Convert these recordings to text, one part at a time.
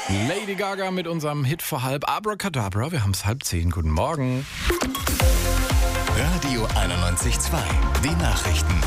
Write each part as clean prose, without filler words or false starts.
Lady Gaga mit unserem Hit vor halb. Abracadabra, wir haben es 9:30. Guten Morgen. Radio 91.2, die Nachrichten.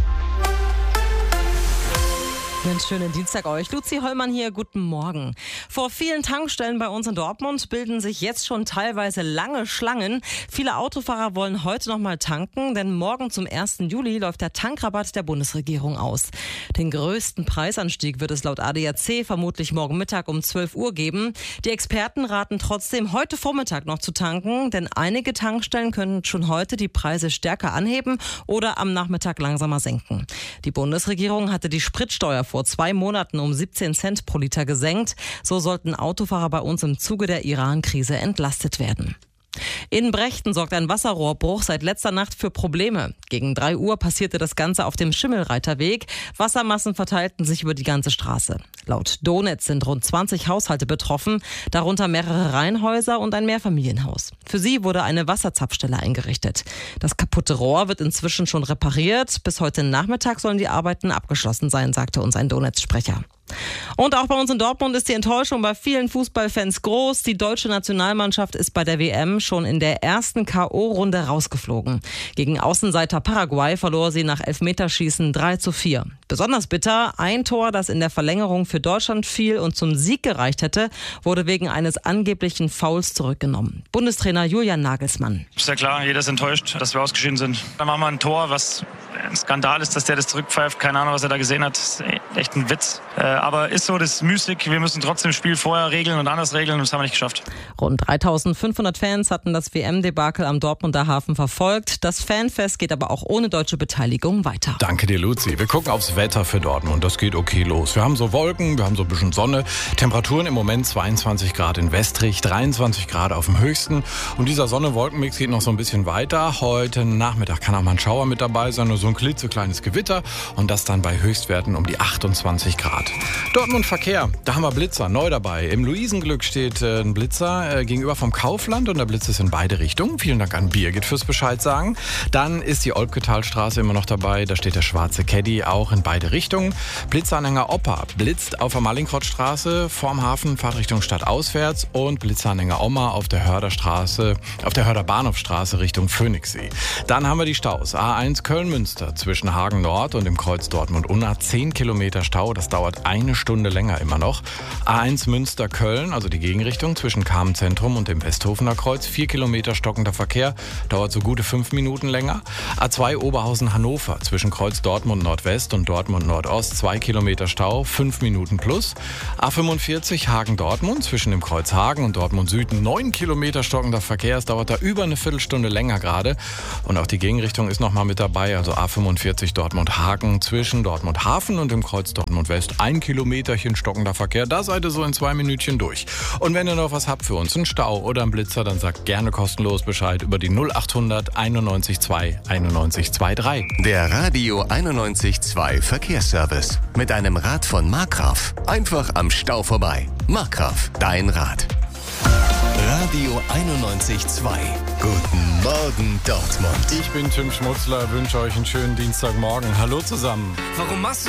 Einen schönen Dienstag euch. Luzi Hollmann hier, guten Morgen. Vor vielen Tankstellen bei uns in Dortmund bilden sich jetzt schon teilweise lange Schlangen. Viele Autofahrer wollen heute noch mal tanken, denn morgen zum 1. Juli läuft der Tankrabatt der Bundesregierung aus. Den größten Preisanstieg wird es laut ADAC vermutlich morgen Mittag um 12 Uhr geben. Die Experten raten trotzdem, heute Vormittag noch zu tanken, denn einige Tankstellen können schon heute die Preise stärker anheben oder am Nachmittag langsamer senken. Die Bundesregierung hatte die Spritsteuer vor 2 Monaten um 17 Cent pro Liter gesenkt. So sollten Autofahrer bei uns im Zuge der Iran-Krise entlastet werden. In Brechten sorgt ein Wasserrohrbruch seit letzter Nacht für Probleme. Gegen 3 Uhr passierte das Ganze auf dem Schimmelreiterweg. Wassermassen verteilten sich über die ganze Straße. Laut Donetz sind rund 20 Haushalte betroffen, darunter mehrere Reihenhäuser und ein Mehrfamilienhaus. Für sie wurde eine Wasserzapfstelle eingerichtet. Das kaputte Rohr wird inzwischen schon repariert. Bis heute Nachmittag sollen die Arbeiten abgeschlossen sein, sagte uns ein Donetz-Sprecher. Und auch bei uns in Dortmund ist die Enttäuschung bei vielen Fußballfans groß. Die deutsche Nationalmannschaft ist bei der WM schon in der ersten K.O.-Runde rausgeflogen. Gegen Außenseiter Paraguay verlor sie nach Elfmeterschießen 3:4. Besonders bitter, ein Tor, das in der Verlängerung für Deutschland fiel und zum Sieg gereicht hätte, wurde wegen eines angeblichen Fouls zurückgenommen. Bundestrainer Julian Nagelsmann. Ist ja klar, jeder ist enttäuscht, dass wir ausgeschieden sind. Dann machen wir ein Tor, was ein Skandal ist, dass der das zurückpfeift. Keine Ahnung, was er da gesehen hat. Das ist echt ein Witz. Aber ist so, das ist müßig. Wir müssen trotzdem das Spiel vorher regeln und anders regeln. Und das haben wir nicht geschafft. Rund 3.500 Fans hatten das WM-Debakel am Dortmunder Hafen verfolgt. Das Fanfest geht aber auch ohne deutsche Beteiligung weiter. Danke dir, Luzi. Wir gucken aufs Wetter für Dortmund. Das geht okay los. Wir haben so Wolken, wir haben so ein bisschen Sonne. Temperaturen im Moment 22 Grad in Westrich, 23 Grad auf dem höchsten. Und dieser Sonne-Wolkenmix geht noch so ein bisschen weiter. Heute Nachmittag kann auch mal ein Schauer mit dabei sein, nur so ein klitzekleines Gewitter. Und das dann bei Höchstwerten um die 28 Grad. Dortmund Verkehr, da haben wir Blitzer, neu dabei. Im Luisenglück steht ein Blitzer gegenüber vom Kaufland und der Blitz ist in beide Richtungen. Vielen Dank an Birgit fürs Bescheid sagen. Dann ist die Olpketalstraße immer noch dabei, da steht der schwarze Caddy auch in beide Richtungen. Blitzanhänger Opa blitzt auf der Mallinckrodtstraße vorm Hafen, Fahrtrichtung Stadt auswärts und Blitzanhänger Oma auf der Hörderstraße, auf der Hörder-Bahnhofstraße Richtung Phoenixsee. Dann haben wir die Staus. A1 Köln-Münster zwischen Hagen Nord und dem Kreuz Dortmund-Unna 10 Kilometer Stau, das dauert eine Stunde länger immer noch. A1 Münster-Köln, also die Gegenrichtung zwischen Kamen-Zentrum und dem Westhofener Kreuz, 4 Kilometer stockender Verkehr, dauert so gute 5 Minuten länger. A2 Oberhausen-Hannover zwischen Kreuz Dortmund-Nordwest und Dortmund-Nordost, 2 Kilometer Stau, 5 Minuten plus. A45 Hagen-Dortmund zwischen dem Kreuz Hagen und Dortmund-Süden, 9 Kilometer stockender Verkehr, es dauert da über eine Viertelstunde länger gerade. Und auch die Gegenrichtung ist nochmal mit dabei, also A45 Dortmund-Hagen zwischen Dortmund-Hafen und dem Kreuz Dortmund-West, 1 Kilometerchen stockender Verkehr, da seid ihr so in 2 Minütchen durch. Und wenn ihr noch was habt für uns, einen Stau oder einen Blitzer, dann sagt gerne kostenlos Bescheid über die 0800 91 2 91 23. Der Radio 91.2 Verkehrsservice. Mit einem Rad von Markgraf. Einfach am Stau vorbei. Markgraf, dein Rad. Radio 91.2. Guten Morgen, Dortmund. Ich bin Tim Schmutzler, wünsche euch einen schönen Dienstagmorgen. Hallo zusammen. Warum machst du